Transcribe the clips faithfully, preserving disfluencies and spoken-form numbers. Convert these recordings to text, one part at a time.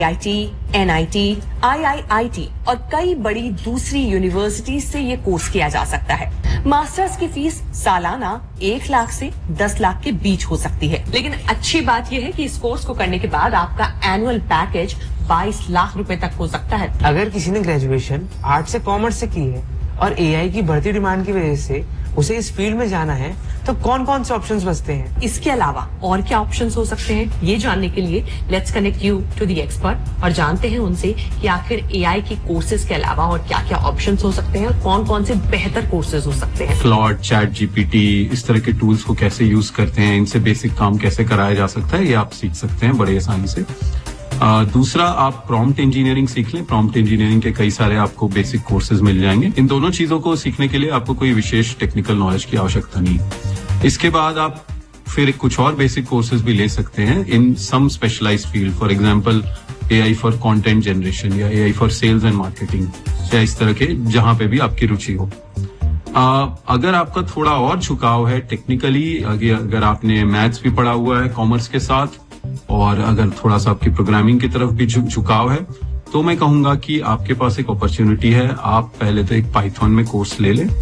I I T, N I T, I I I T और कई बड़ी दूसरी यूनिवर्सिटीज से ये कोर्स किया जा सकता है। मास्टर्स की फीस सालाना एक लाख से दस लाख के बीच हो सकती है, लेकिन अच्छी बात यह है कि इस कोर्स को करने के बाद आपका एनुअल पैकेज बाईस लाख रुपए तक हो सकता है। अगर किसी ने ग्रेजुएशन आर्ट से कॉमर्स से की है और ए आई की बढ़ती डिमांड की वजह से उसे इस फील्ड में जाना है, तो कौन कौन से ऑप्शंस बचते हैं? इसके अलावा और क्या ऑप्शंस हो सकते हैं, ये जानने के लिए let's connect you to the expert और जानते हैं उनसे कि आखिर ए आई की कोर्सेज के अलावा और क्या क्या ऑप्शंस हो सकते हैं और कौन कौन से बेहतर कोर्सेज हो सकते हैं। Claude, chat G P T, इस तरह के टूल्स को कैसे यूज करते हैं, इनसे बेसिक काम कैसे कराया जा सकता है, ये आप सीख सकते हैं बड़े आसानी से। Uh, दूसरा, आप प्रॉम्प्ट इंजीनियरिंग सीख लें। प्रॉम्प्ट इंजीनियरिंग के कई सारे आपको बेसिक कोर्सेज मिल जाएंगे। इन दोनों चीजों को सीखने के लिए आपको कोई विशेष टेक्निकल नॉलेज की आवश्यकता नहीं। इसके बाद आप फिर कुछ और बेसिक कोर्सेज भी ले सकते हैं इन सम specialised field, for example A I for content generation या ए I for sales and marketing या इस तरह के, जहां पे भी आपकी रुचि हो। uh, अगर आपका थोड़ा और झुकाव है टेक्निकली, अगर आपने मैथ्स भी पढ़ा हुआ है कॉमर्स के साथ और अगर थोड़ा सा आपकी प्रोग्रामिंग की तरफ भी झुकाव है, तो मैं कहूंगा कि आपके पास एक अपॉर्चुनिटी है। आप पहले तो एक पाइथन में कोर्स ले लें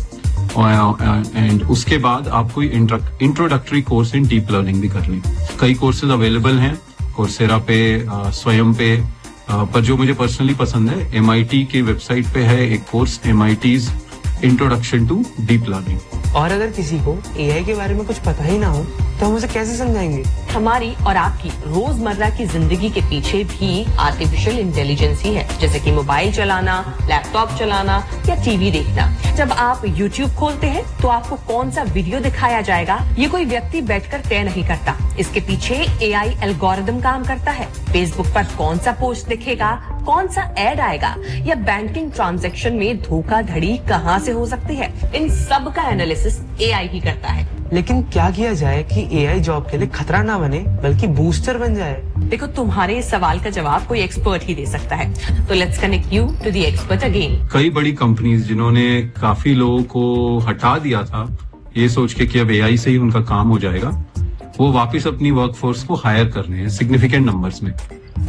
और एंड उसके बाद आप कोई introductory course in deep learning भी कर लें। कई कोर्सेज अवेलेबल हैं कोर्सेरा पे, स्वयं पे, पर जो मुझे पर्सनली पसंद है, एम आई टी की वेबसाइट पे है एक course, M I Ts introduction to deep learning. और अगर किसी को ए आई के बारे में कुछ पता ही ना हो तो हम उसे कैसे समझाएंगे? हमारी और आपकी रोजमर्रा की जिंदगी के पीछे भी आर्टिफिशियल इंटेलिजेंस ही है, जैसे कि मोबाइल चलाना, लैपटॉप चलाना या टीवी देखना। जब आप यूट्यूब खोलते हैं तो आपको कौन सा वीडियो दिखाया जाएगा, ये कोई व्यक्ति बैठकर तय नहीं करता। इसके पीछे ए आई एल्गोरिदम काम करता है। फेसबुक पर कौन सा पोस्ट दिखेगा, कौन सा एड आएगा या बैंकिंग ट्रांजैक्शन में धोखाधड़ी कहां से हो सकती है, इन सब का एनालिसिस ए आई ही करता है। लेकिन क्या किया जाए कि ए आई जॉब के लिए खतरा ना बने बल्कि बूस्टर बन जाए? देखो, तुम्हारे इस सवाल का जवाब कोई एक्सपर्ट ही दे सकता है। तो let's connect you to the expert again. कई बड़ी कंपनीज जिन्होंने काफी लोगों को हटा दिया था ये सोच के कि अब ए आई से ही उनका काम हो जाएगा, वो वापस अपनी वर्कफोर्स को हायर कर रहे हैं सिग्निफिकेंट नंबर्स में।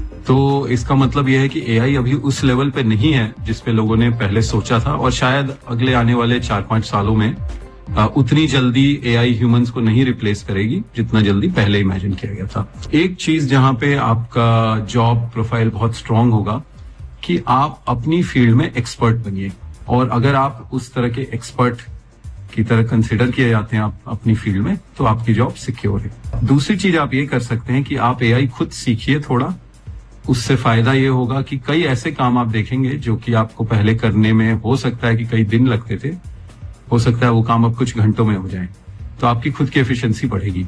तो इसका मतलब यह है कि ए आई अभी उस लेवल पे नहीं है जिस पे लोगों ने पहले सोचा था, और शायद अगले आने वाले चार पांच सालों में आ, उतनी जल्दी ए आई ह्यूमंस को नहीं रिप्लेस करेगी जितना जल्दी पहले इमेजिन किया गया था। एक चीज जहां पे आपका जॉब प्रोफाइल बहुत स्ट्रांग होगा कि आप अपनी फील्ड में एक्सपर्ट बनिए, और अगर आप उस तरह के एक्सपर्ट की तरह कंसिडर किए जाते हैं आप अपनी फील्ड में, तो आपकी जॉब सिक्योर है। दूसरी चीज आप ये कर सकते हैं कि आप ए आई खुद सीखिए थोड़ा। उससे फायदा ये होगा कि कई ऐसे काम आप देखेंगे जो कि आपको पहले करने में हो सकता है कि कई दिन लगते थे, हो सकता है वो काम अब कुछ घंटों में हो जाए, तो आपकी खुद की एफिशिएंसी बढ़ेगी।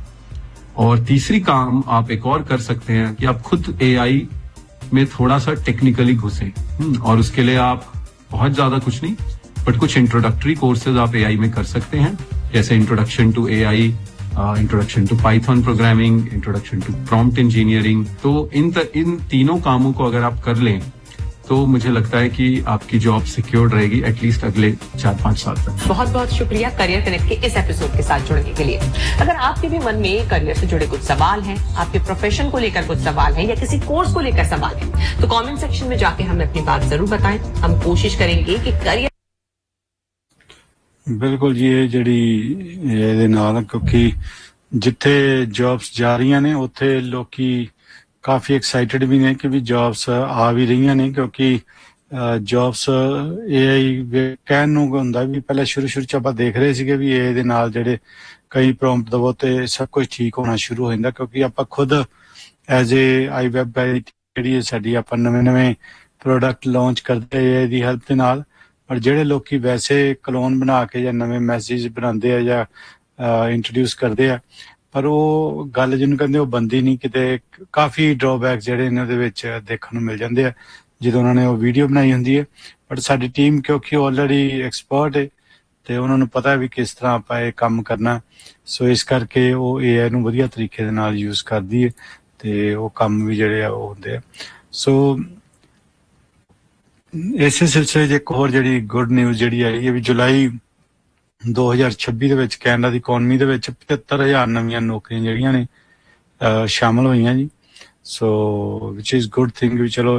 और तीसरी काम आप एक और कर सकते हैं कि आप खुद ए आई में थोड़ा सा टेक्निकली घुसें, और उसके लिए आप बहुत ज्यादा कुछ नहीं बट कुछ इंट्रोडक्टरी कोर्सेज आप ए आई में कर सकते हैं, जैसे introduction to A I, introduction to Python programming, introduction to prompt engineering. तो इन त, इन तीनों कामों को अगर आप कर लें तो मुझे लगता है कि आपकी जॉब सिक्योर रहेगी एटलीस्ट अगले चार पांच साल तक। बहुत बहुत शुक्रिया करियर कनेक्ट के इस एपिसोड के साथ जुड़ने के लिए। अगर आपके भी मन में करियर से जुड़े कुछ सवाल हैं, आपके प्रोफेशन को लेकर कुछ सवाल हैं या किसी कोर्स को लेकर सवाल है, तो कमेंट सेक्शन में जाके हमें अपनी बात जरूर बताएं। हम कोशिश करेंगे कि करियर बिल्कुल जी, ये ਜਿਹੜੀ ਇਹਦੇ ਨਾਲ ਕਿਉਂਕਿ ਜਿੱਥੇ ਜੌਬਸ ਜਾ ਰਹੀਆਂ ਨੇ ਉੱਥੇ ਲੋਕੀ ਕਾਫੀ ਐਕਸਾਈਟਡ ਵੀ ਨੇ ਕਿ ਵੀ ਜੌਬਸ ਆ ਵੀ ਰਹੀਆਂ ਨੇ, ਕਿਉਂਕਿ ਜੌਬਸ ਏ ਆਈ ਕਹਿਣ ਨੂੰ ਹੁੰਦਾ ਵੀ ਪਹਿਲਾਂ ਸ਼ੁਰੂ ਸ਼ੁਰੂ ਚ ਆਪਾਂ ਦੇਖ ਰਹੇ ਸੀਗੇ ਵੀ ਇਹਦੇ ਨਾਲ ਜਿਹੜੇ ਕਈ ਪ੍ਰੌਂਪਟ ਦਵੋ ਤੇ ਸਭ ਕੁਝ ਠੀਕ ਹੋਣਾ ਸ਼ੁਰੂ ਹੋ ਜਾਂਦਾ, ਕਿਉਂਕਿ ਆਪਾਂ ਖੁਦ ਐਜ਼ ਏ ਆਈ ਵੈਬ ਜਿਹੜੀ ਸਾਡੀ ਆਪਾਂ ਨਵੇਂ ਨਵੇਂ ਪ੍ਰੋਡਕਟ ਲਾਂਚ ਕਰਦੇ ਏ ਦੀ ਹੈਲਪ ਦੇ ਨਾਲ। ਪਰ ਜਿਹੜੇ ਲੋਕੀ ਵੈਸੇ ਕਲੋਨ ਬਣਾ ਕੇ ਜਾਂ ਨਵੇਂ ਮੈਸੇਜ ਬਣਾਉਂਦੇ ਆ ਜਾਂ ਇੰਟਰੋਡਿਊਸ ਕਰਦੇ ਆ, ਪਰ ਉਹ ਗੱਲ ਜਿਹਨੂੰ ਕਹਿੰਦੇ ਉਹ ਬੰਦੀ ਨਹੀਂ, ਕਿਤੇ ਕਾਫੀ ਡਰਾਬੈਕ ਜਿਹੜੇ ਨੇ ਉਹਦੇ ਵਿੱਚ ਦੇਖਣ ਨੂੰ ਮਿਲ ਜਾਂਦੇ ਆ ਜਦੋਂ ਉਹਨਾਂ ਨੇ ਉਹ ਵੀਡੀਓ ਬਣਾਈ ਹੁੰਦੀ ਹੈ। ਬਟ ਸਾਡੀ ਟੀਮ ਕਿਉਂਕਿ ਆਲਰੇਡੀ ਐਕਸਪਰਟ ਹੈ ਤੇ ਉਹਨਾਂ ਨੂੰ ਪਤਾ ਵੀ ਕਿਸ ਤਰ੍ਹਾਂ ਆਪਾਂ ਇਹ ਕੰਮ ਕਰਨਾ, ਸੋ ਇਸ ਕਰਕੇ ਉਹ ਏ ਆਈ ਨੂੰ ਵਧੀਆ ਤਰੀਕੇ ਦੇ ਨਾਲ ਯੂਜ਼ ਕਰਦੀ ਹੈ ਤੇ ਉਹ ਕੰਮ ਵੀ ਜਿਹੜੇ ਆ ਉਹ ਹੁੰਦੇ ਆ। ਸੋ ਇਸੇ ਸਿਲਸਿਲੇ 'ਚ ਇੱਕ ਹੋਰ ਜਿਹੜੀ ਗੁੱਡ ਨਿਊਜ਼ ਜਿਹੜੀ ਆਈ ਹੈ ਵੀ ਜੁਲਾਈ ਦੋ ਹਜ਼ਾਰ ਛੱਬੀ ਦੇ ਵਿੱਚ ਕੈਨੇਡਾ ਦੀ ਇਕੋਨਮੀ ਦੇ ਵਿੱਚ ਪਝੱਤਰ ਹਜ਼ਾਰ ਨਵੀਆਂ ਨੌਕਰੀਆਂ ਜਿਹੜੀਆਂ ਨੇ ਸ਼ਾਮਲ ਹੋਈਆਂ ਜੀ। ਸੋ ਵਿਚ ਇਜ਼ ਗੁੱਡ ਥਿੰਗ ਵੀ ਚਲੋ